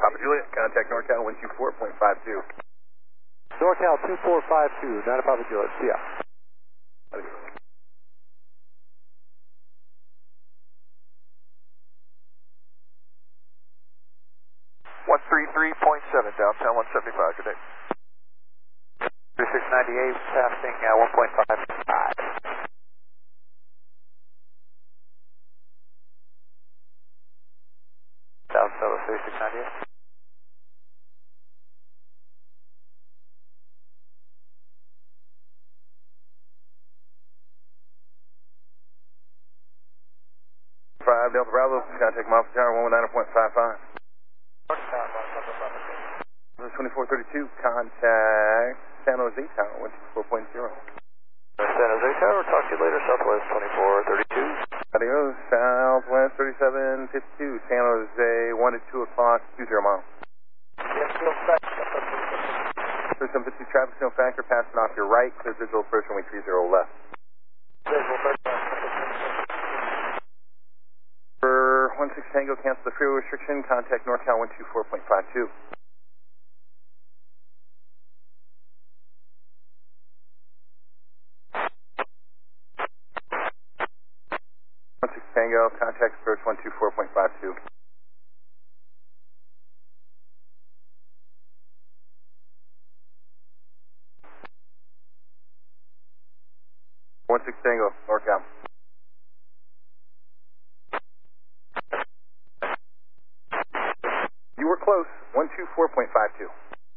Papa Juliet, contact NorCal 124.52. NorCal 2452, 9 Papa Juliet, see ya. 133.7, downtown 175, good day. 3698, passing 1.55. South Solo 3698. Delta Bravo, contact Mile Tower 119.55. 2432, contact San Jose Tower 124.0. San Jose Tower, talk to you later, Southwest 2432. Adios, Southwest 3752, San Jose, 1 to 2 o'clock, 20 miles. Yes, still back. 3752, traffic signal factor, passing off your right, clear visual approach, runway 30 left. Visual approach. For 16 Tango, cancel the freeway restriction, contact NorCal 124.52. 16 Tango, contact approach 124.52. 16 Tango, NorCal. You were close, 124.52.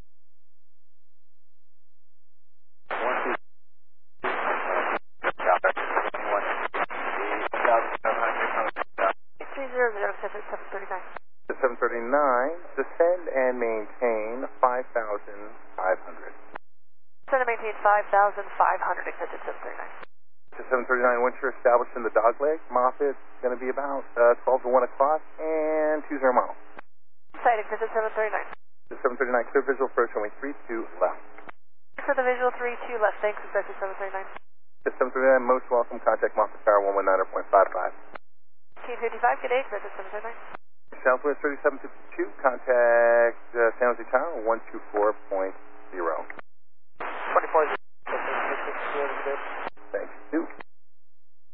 739, descend and maintain 5,500. Descend and maintain 5,500, accepted 739. To 739, once you're established in the dogleg, Moffitt's going to be about 12 to 1 o'clock and 20 miles. Site accepted 739. To 739, clear visual approach, runway 32 left. For the visual 32 left, thanks, accepted 739. To 739, most welcome, contact Moffitt Tower 119.55. 1855, good day, accepted 739. Southwest 3752, contact San Jose Tower 124.0. 24. Thank you.